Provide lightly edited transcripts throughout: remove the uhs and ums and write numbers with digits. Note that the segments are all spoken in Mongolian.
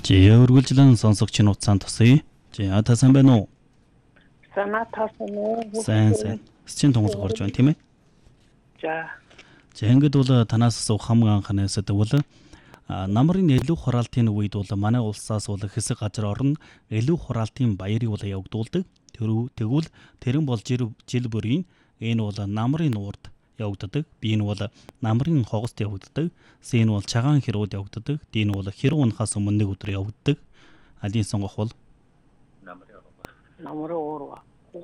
Өргөлжлэн сонсогч нь уцаан тусъя. Та сайн байна уу? Санаа тасан уу? Сайн. Счин тунгалаг орж байна тийм ээ? Ингээд бол танаас асуух хамгийн анхны сэдв бол намрын илүү хураалтын үед бол манай улсаас бол хэсэг газар орно илүү хураалтын баярыг бол явагдуулдаг. Тэгвэл тэрэн бол жил бүрийн энэ бол намрын нуурд явагддаг. Би энэ бол намрын хогост явагддаг. Энэ бол цагаан хэрүүд явагддаг. Энэ бол хэрэг унахаас өмнө нэг өдөр явагддаг. Алийн сонгох бол намрын уур.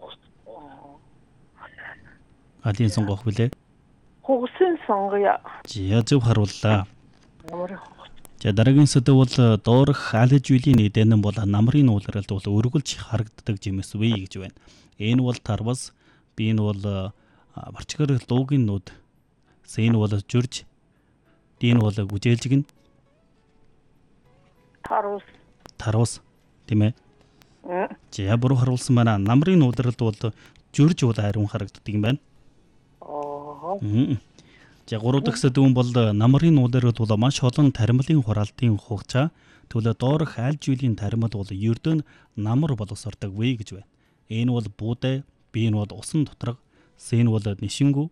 Алийн сонгох билээ. Хугсын сонгоё. Зөв харууллаа. Намрын дараагийн сэдв бол доорх алж үеийн нэдэн бол намрын уулралд бол өргөлж харагддаг жимс вэ гэж байна. Энэ бол тарвас, би энэ бол барчгаар дуугийн нүд, энэ бол жүрж, энэ бол гүжээлжигнэ. Тарвас тийм ээ. Буруу харуулсан байна. Намрын уулралд бол жүрж бол ариун харагддаг юм байна. Гурав дахь сэдв бол намрын уулралд бол маш олон таримлын хураалтын хугацаа төлөө доорх алж үеийн таримл бол ердөө намар боловсрдог вэ гэж байна. Энэ бол буудай, би энэ бол усан дотрог, энэ бол нишингүү.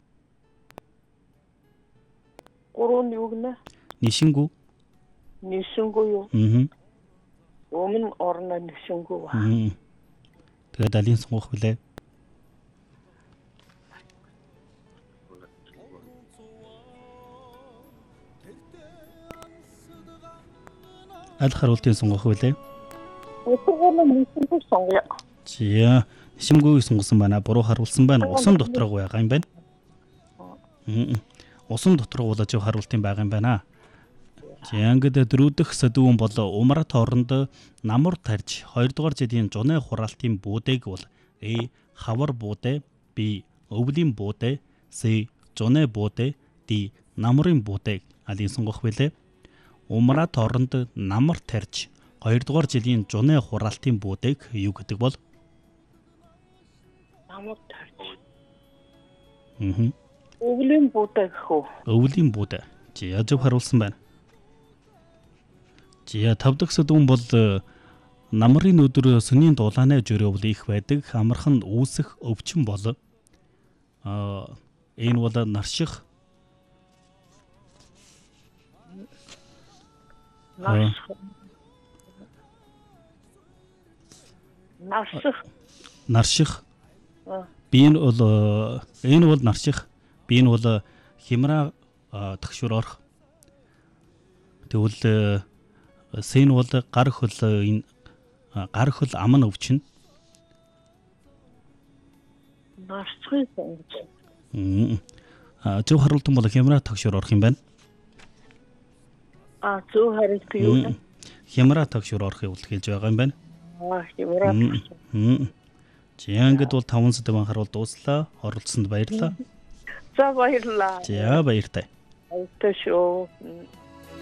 Гурван юу гэнэ? Нишингүү. Нишингүү юу? Өмнө орно нишингүү ба. Тэгээд алийн сонгох билээ. Аль харуултын сонгох билээ? Нишингүү сонгоё. Нишингүүг сонгосон байна. Буруу харуулсан байна. Усан дотрог байгаа юм байна. Усан дотрог бол зөв харуултын байгаа юм байна. Ингээд дөрөвдөх сэдв бол умрат оронд намар тарж 2 дугаар жилийн жуны хураалтын буудаг бол А. Хавар буудай, B. Өвлийн буудай, C. Жуны буудай, D. Намрын буудай. Алийн сонгох билээ. Умрат оронд намар тарж 2 дугаар жилийн жуны хураалтын буудаг юу гэдэг бол? Намар тарж. Өвлийн буудай гэх үү? Өвлийн буудай. Зөв харуулсан байна. 5 дахь сэдв бол намрын өдөр сүнийн дулааны журий бол их байдаг. Амархан үүсэх өвчин бол энэ бол нарших. Нарших. Би энэ бол нарших. Би энэ бол хямраа тагшур орох. Тэгвэл сэн бол гар хөл аман өвчин. Наршихын сонгож. Зөв харуултан бол хямраа тагшур орох юм байна. Зөв хариулт юу? Хямраа тагшур орохыг бол хэлж байгаа юм байна. Хямраа. Ингээд бол 5 сэдвэн харуул дууслаа. Оролцсонд баярлалаа. За баярлалаа. Баяртай. Баяртай шүү.